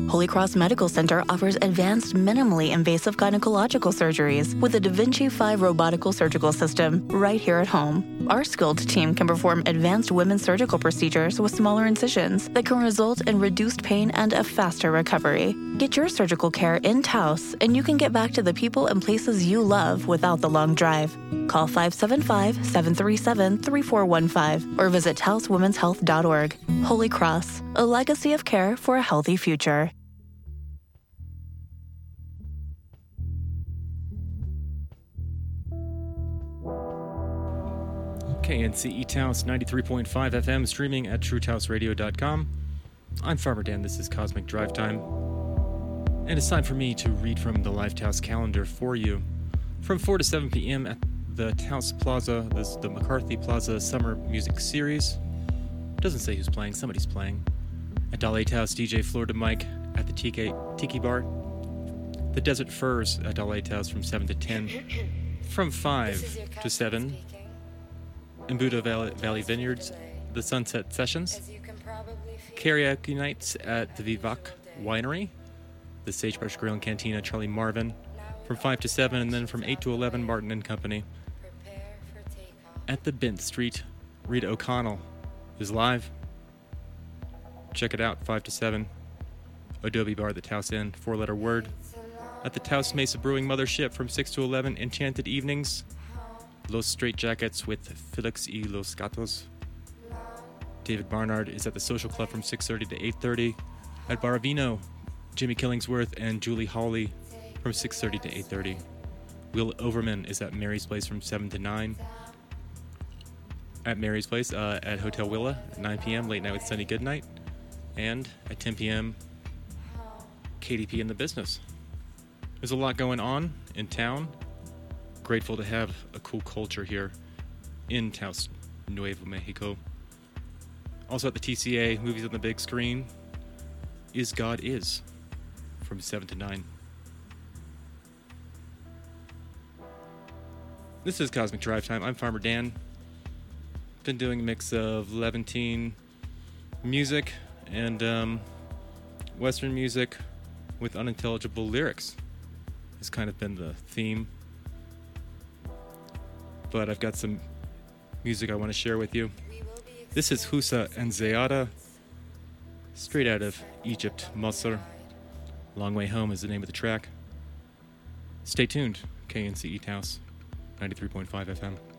Holy Cross Medical Center offers advanced, minimally invasive gynecological surgeries with the Da Vinci 5 robotical surgical system right here at home. Our skilled team can perform advanced women's surgical procedures with smaller incisions that can result in reduced pain and a faster recovery. Get your surgical care in Taos, and you can get back to the people and places you love without the long drive. Call 575-737-3415 or visit TaosWomen'sHealth.org. Holy Cross, a legacy of care for a healthy future. KNCE Taos 93.5 FM, streaming at TrueTaosRadio.com. I'm Farmer Dan. This is Cosmic Drive Time. And it's time for me to read from the Live Taos calendar for you. From 4 to 7 p.m. at the Taos Plaza, this is the McCarthy Plaza Summer Music Series. Doesn't say who's playing, somebody's playing. At Dale Taos, DJ Florida Mike at the Tiki Bar. The Desert Furs at Dale Taos from 7 to 10. From 5 to 7. In Buda Valley Vineyards, the Sunset Sessions. Karaoke nights at the Vivac Winery. The Sagebrush Grill and Cantina, Charlie Marvin. From 5 to 7, and then from 8 to 11, Martin and Company. At the Bent Street, Rita O'Connell is live. Check it out, 5 to 7. Adobe Bar at the Taos Inn, 4-letter word. At the Taos Mesa Brewing Mothership from 6 to 11, Enchanted Evenings. Los Straight Jackets with Felix y Los Gatos. David Barnard is at the Social Club from 6:30 to 8:30. At Baravino, Jimmy Killingsworth and Julie Hawley from 6:30 to 8:30. Will Overman is at Mary's Place from 7 to 9. At Mary's Place, at Hotel Willa at 9 p.m., Late Night with Sunny Goodnight. And at 10 p.m., KDP in the Business. There's a lot going on in town. Grateful to have a cool culture here in Taos Nuevo Mexico. Also at the TCA, movies on the big screen, Is God Is, from 7 to 9. This is Cosmic Drive Time. I'm Farmer Dan. Been doing a mix of Levantine music and Western music with unintelligible lyrics. It's kind of been the theme. But I've got some music I want to share with you. This is Husa and Zayada, straight out of Egypt, Masr. Long Way Home is the name of the track. Stay tuned, KNCE Taos, 93.5 FM.